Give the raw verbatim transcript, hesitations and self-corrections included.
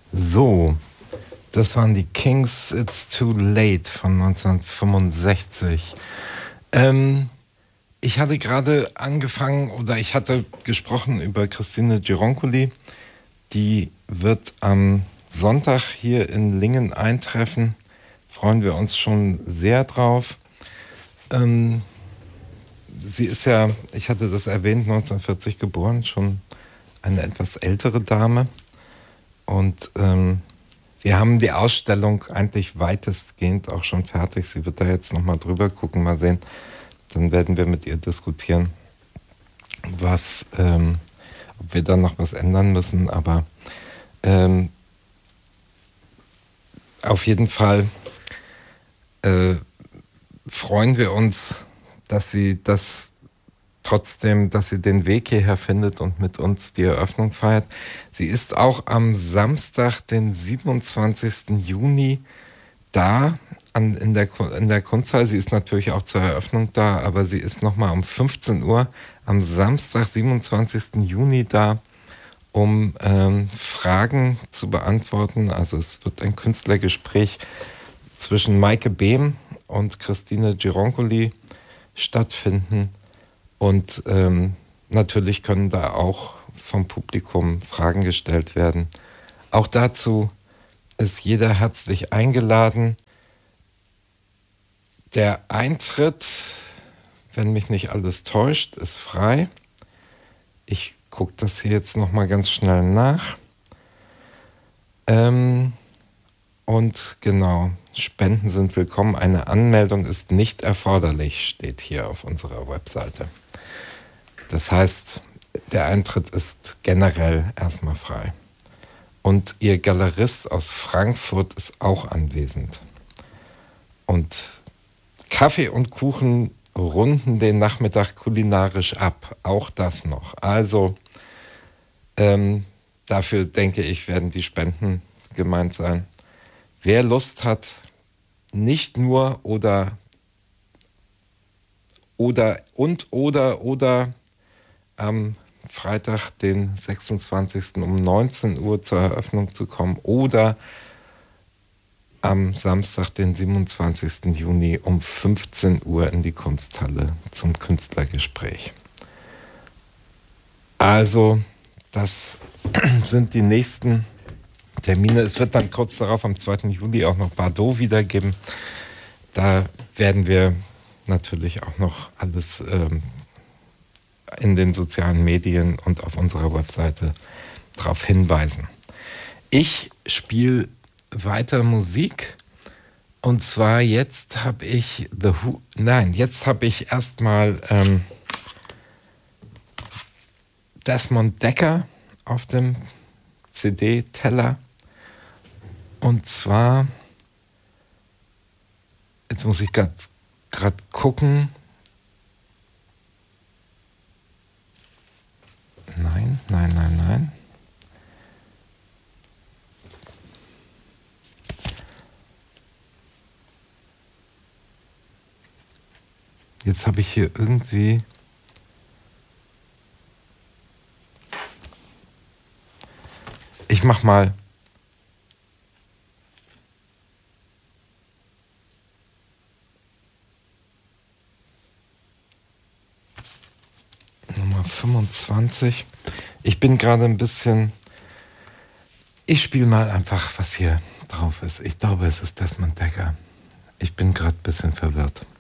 So, das waren die Kings It's Too Late von neunzehnhundertfünfundsechzig. Ähm, ich hatte gerade angefangen oder ich hatte gesprochen über Christine Gironcoli. Die wird am Sonntag hier in Lingen eintreffen. Freuen wir uns schon sehr drauf. Ähm, sie ist ja, ich hatte das erwähnt, neunzehnhundertvierzig geboren, schon eine etwas ältere Dame. Und ähm, wir haben die Ausstellung eigentlich weitestgehend auch schon fertig. Sie wird da jetzt nochmal drüber gucken, mal sehen. Dann werden wir mit ihr diskutieren, was, ähm, ob wir da noch was ändern müssen. Aber ähm, auf jeden Fall äh, freuen wir uns, dass sie das trotzdem, dass sie den Weg hierher findet und mit uns die Eröffnung feiert. Sie ist auch am Samstag, den siebenundzwanzigsten Juni da an, in, der, in der Kunsthalle. Sie ist natürlich auch zur Eröffnung da, aber sie ist nochmal um fünfzehn Uhr am Samstag, siebenundzwanzigsten Juni da, um ähm, Fragen zu beantworten. Also es wird ein Künstlergespräch zwischen Maike Behm und Christine Gironcoli stattfinden. Und ähm, natürlich können da auch vom Publikum Fragen gestellt werden. Auch dazu ist jeder herzlich eingeladen. Der Eintritt, wenn mich nicht alles täuscht, ist frei. Ich gucke das hier jetzt nochmal ganz schnell nach. Ähm, und genau, Spenden sind willkommen. Eine Anmeldung ist nicht erforderlich, steht hier auf unserer Webseite. Das heißt, der Eintritt ist generell erstmal frei. Und ihr Galerist aus Frankfurt ist auch anwesend. Und Kaffee und Kuchen runden den Nachmittag kulinarisch ab. Auch das noch. Also ähm, dafür, denke ich, werden die Spenden gemeint sein. Wer Lust hat, nicht nur oder oder und oder oder am Freitag, den sechsundzwanzigsten um neunzehn Uhr zur Eröffnung zu kommen oder am Samstag, den siebenundzwanzigsten Juni um fünfzehn Uhr in die Kunsthalle zum Künstlergespräch. Also, das sind die nächsten Termine. Es wird dann kurz darauf am zweiten Juli auch noch Bardot wiedergeben. Da werden wir natürlich auch noch alles ähm, in den sozialen Medien und auf unserer Webseite darauf hinweisen. Ich spiele weiter Musik und zwar jetzt habe ich The Who, nein, jetzt habe ich erstmal ähm, Desmond Dekker auf dem C D-Teller und zwar, jetzt muss ich gerade gucken, Nein, nein, nein, nein. Jetzt habe ich hier irgendwie... Ich mach mal... Nummer fünfundzwanzig. Ich bin gerade ein bisschen... Ich spiele mal einfach, was hier drauf ist. Ich glaube, es ist Desmond Dekker. Ich bin gerade ein bisschen verwirrt.